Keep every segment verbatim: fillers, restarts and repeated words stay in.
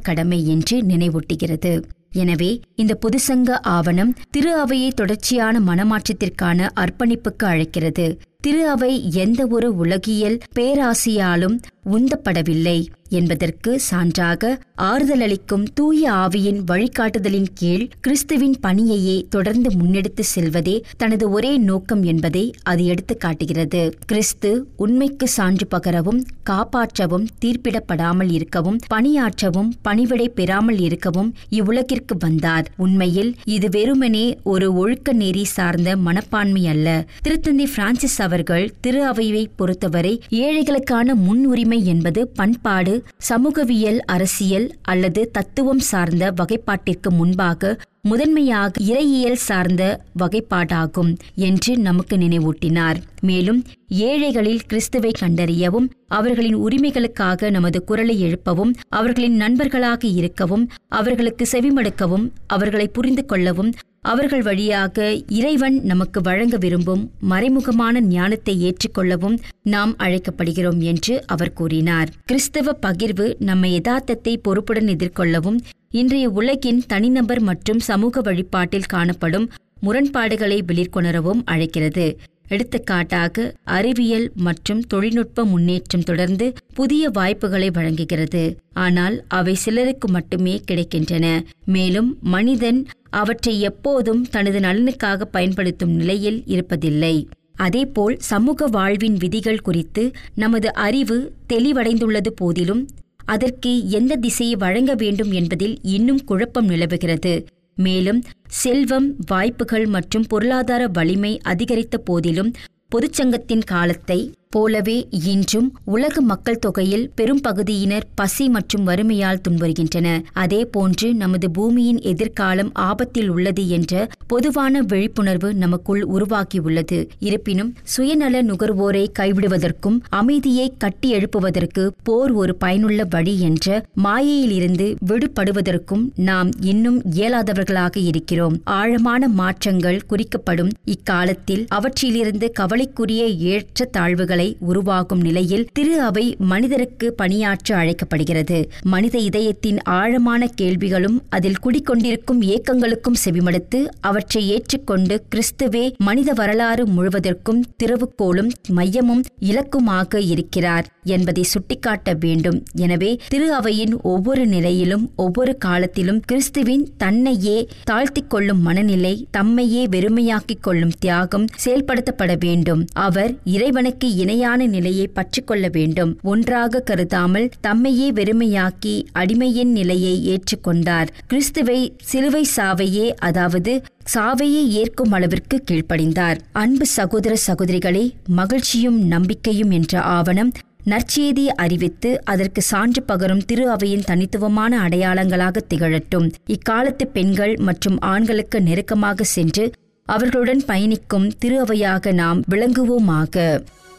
கடமை என்று நினைவூட்டுகிறது. எனவே இந்த புதுசங்க ஆவணம் திரு அவையை தொடர்ச்சியான மனமாற்றத்திற்கான அர்ப்பணிப்புக்கு அழைக்கிறது. திரு அவை எந்த ஒரு உலகியல் பேராசையாலும் உந்தப்படவில்லை என்பதற்கு சான்றாக ஆறுதலளிக்கும் தூய ஆவியின் வழிகாட்டுதலின் கீழ் கிறிஸ்துவின் பணியையே தொடர்ந்து முன்னெடுத்து செல்வதே தனது ஒரே நோக்கம் என்பதை அது எடுத்து காட்டுகிறது. கிறிஸ்து உண்மைக்கு சான்று பகரவும், காப்பாற்றவும், தீர்ப்பிடப்படாமல் இருக்கவும், பணியாற்றவும், பணிவிடை பெறாமல் இருக்கவும் இவ்வுலகிற்கு வந்தார். உண்மையில் இது வெறுமனே ஒரு ஒழுக்க நெறி சார்ந்த மனப்பான்மை அல்ல. திருத்தந்தை பிரான்சிஸ் அவர்கள் திரு அவையை பொறுத்தவரை ஏழைகளுக்கான முன்னுரிமை என்பது பண்பாடு, சமூகவியல், அரசியல் அல்லது தத்துவம் சார்ந்த வகைப்பாட்டிற்கு முன்பாக முதன்மையாக இறையியல் சார்ந்த வகைப்பாடாகும் என்று நமக்கு நினைவூட்டினார். மேலும் ஏழைகளில் கிறிஸ்துவை கண்டறியவும், அவர்களின் உரிமைகளுக்காக நமது குரலை எழுப்பவும், அவர்களின் நண்பர்களாக இருக்கவும், அவர்களுக்கு செவிமடுக்கவும், அவர்களை புரிந்து கொள்ளவும், அவர்கள் வழியாக இறைவன் நமக்கு வழங்க விரும்பும் மறைமுகமான ஞானத்தை ஏற்றுக்கொள்ளவும் நாம் அழைக்கப்படுகிறோம் என்று அவர் கூறினார். கிறிஸ்தவ பகிர்வு நம்மை யதார்த்தத்தை பொறுப்புடன் எதிர்கொள்ளவும், இன்றைய உலகின் தனிநபர் மற்றும் சமூக வழிபாட்டில் காணப்படும் முரண்பாடுகளை வெளிக்கொணரவும் அழைக்கிறது. எடுத்துக்காட்டாக, அறிவியல் மற்றும் தொழில்நுட்ப முன்னேற்றம் தொடர்ந்து புதிய வாய்ப்புகளை வழங்குகிறது. ஆனால் அவை சிலருக்கு மட்டுமே கிடைக்கின்றன. மேலும் மனிதன் அவற்றை எப்போதும் தனது நலனுக்காக பயன்படுத்தும் நிலையில் இருப்பதில்லை. அதேபோல் சமூக வாழ்வின் விதிகள் குறித்து நமது அறிவு தெளிவடைந்துள்ளது போதிலும் அதற்கு எந்த திசையை வழங்க வேண்டும் என்பதில் இன்னும் குழப்பம் நிலவுகிறது. மேலும் செல்வம், வாய்ப்புகள் மற்றும் பொருளாதார வலிமை அதிகரித்த போதிலும் பொதுச்சங்கத்தின் காலத்தை போலவே இன்றும் உலக மக்கள் தொகையில் பெரும் பகுதியினர் பசி மற்றும் வறுமையால் துன்புறுகின்றன. அதே போன்று நமது பூமியின் எதிர்காலம் ஆபத்தில் உள்ளது என்ற பொதுவான விழிப்புணர்வு நமக்குள் உருவாகியுள்ளது. இருப்பினும் சுயநல நுகர்வோரை கைவிடுவதற்கும் அமைதியை கட்டி எழுப்புவதற்கு போர் ஒரு பயனுள்ள வழி என்ற மாயையிலிருந்து விடுபடுவதற்கும் நாம் இன்னும் இயலாதவர்களாக இருக்கிறோம். ஆழமான மாற்றங்கள் குறிக்கப்படும் இக்காலத்தில் அவற்றிலிருந்து கவலைக்குரிய ஏற்ற தாழ்வுகள் உருவாகும் நிலையில் திரு அவை மனிதருக்கு பணியாற்ற அழைக்கப்படுகிறது. மனித இதயத்தின் ஆழமான கேள்விகளும் அதில் குடிக்கொண்டிருக்கும் ஏக்கங்களுக்கும் செவிமடுத்து அவற்றை ஏற்றுக்கொண்டு கிறிஸ்துவே மனித வரலாறு முழுவதற்கும் திறவுகோலும் மையமும் இலக்குமாக இருக்கிறார் என்பதை சுட்டிக்காட்ட வேண்டும். எனவே திரு அவையின் ஒவ்வொரு நிலையிலும் ஒவ்வொரு காலத்திலும் கிறிஸ்துவின் தன்னையே தாழ்த்திக் கொள்ளும் மனநிலை, தம்மையே வெறுமையாக்கிக் கொள்ளும் தியாகம் செயல்படுத்தப்பட வேண்டும். அவர் இறைவனுக்கு இணையான நிலையை பற்றிக்கொள்ள வேண்டும். ஒன்றாக கருதாமல் தம்மையே வெறுமையாக்கி அடிமையின் நிலையை ஏற்றுக்கொண்டார். கிறிஸ்துவை சிலுவை சாவையே, அதாவது சாவையே ஏற்கும் அளவிற்கு கீழ்ப்படிந்தார். அன்பு சகோதர சகோதரிகளே, மகிழ்ச்சியும் நம்பிக்கையும் என்ற ஆவணம் நற்செய்தியை அறிவித்து அதற்கு சான்று பகரும் திரு அவையின் தனித்துவமான அடையாளங்களாக திகழட்டும். இக்காலத்து பெண்கள் மற்றும் ஆண்களுக்கு நெருக்கமாக சென்று அவர்களுடன் பயணிக்கும் திரு அவையாக நாம் விளங்குவோமாக.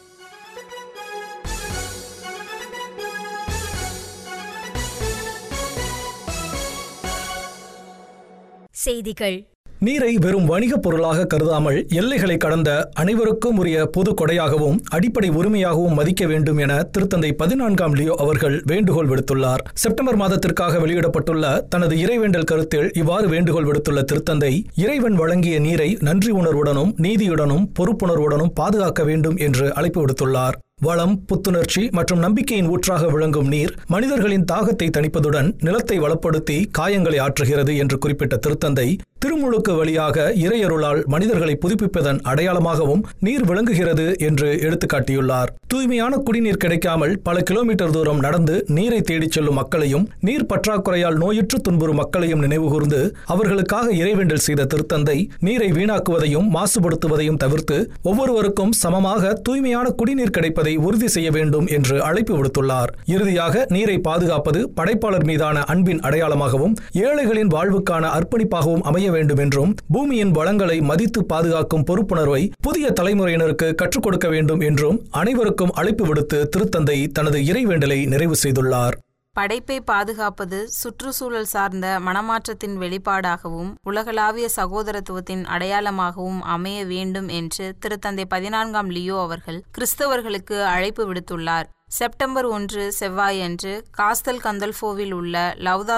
செய்திகள். நீரை வெறும் வணிகப் பொருளாக கருதாமல் எல்லைகளை கடந்த அனைவருக்கும் உரிய பொது கொடையாகவும் அடிப்படை உரிமையாகவும் மதிக்க வேண்டும் என திருத்தந்தை பதினான்காம் லியோ அவர்கள் வேண்டுகோள் விடுத்துள்ளார். செப்டம்பர் மாதத்திற்காக வெளியிடப்பட்டுள்ள தனது இறைவேண்டல் கருத்தில் இவ்வாறு வேண்டுகோள் விடுத்துள்ள திருத்தந்தை, இறைவன் வழங்கிய நீரை நன்றி உணர்வுடனும் நீதியுடனும் பொறுப்புணர்வுடனும் பாதுகாக்க வேண்டும் என்று அழைப்பு விடுத்துள்ளார். வளம், புத்துணர்ச்சி மற்றும் நம்பிக்கையின் ஊற்றாக விளங்கும் நீர் மனிதர்களின் தாகத்தை தணிப்பதுடன் நிலத்தை வளப்படுத்தி காயங்களை ஆற்றுகிறது என்று குறிப்பிட்ட திருத்தந்தை, திருமுழுக்கு வழியாக இறையருளால் மனிதர்களை புதுப்பிப்பதன் அடையாளமாகவும் நீர் விளங்குகிறது என்று எடுத்துக்காட்டியுள்ளார். தூய்மையான குடிநீர் கிடைக்காமல் பல கிலோமீட்டர் தூரம் நடந்து நீரை தேடிச் செல்லும் மக்களையும், நீர் பற்றாக்குறையால் நோயுற்று துன்புறும் மக்களையும் நினைவுகூர்ந்து அவர்களுக்காக இறைவேண்டல் செய்த திருத்தந்தை, நீரை வீணாக்குவதையும் மாசுபடுத்துவதையும் தவிர்த்து ஒவ்வொருவருக்கும் சமமாக தூய்மையான குடிநீர் கிடைப்பதை உறுதி செய்ய வேண்டும் என்று அழைப்பு விடுத்துள்ளார். இறுதியாக, நீரை பாதுகாப்பது படைப்பாளர் மீதான அன்பின் அடையாளமாகவும் ஏழைகளின் வாழ்வுக்கான அர்ப்பணிப்பாகவும் அமைய வேண்டும் என்றும், பூமியின் வளங்களை மதித்து பாதுகாக்கும் பொறுப்புணர்வை புதிய தலைமுறையினருக்கு கற்றுக் கொடுக்க வேண்டும் என்றும் அனைவருக்கும் அழைப்பு விடுத்து திருத்தந்தை தனது இறைவேண்டலை நிறைவு செய்துள்ளார். படைப்பை பாதுகாப்பது சுற்றுச்சூழல் சார்ந்த மனமாற்றத்தின் வெளிப்பாடாகவும் உலகளாவிய சகோதரத்துவத்தின் அடையாளமாகவும் அமைய வேண்டும் என்று திருத்தந்தை பதினான்காம் லியோ அவர்கள் கிறிஸ்தவர்களுக்கு அழைப்பு விடுத்துள்ளார். செப்டம்பர் ஒன்று செவ்வாயன்று காஸ்தல் கந்தல்ஃபோவில் உள்ள லவ்தா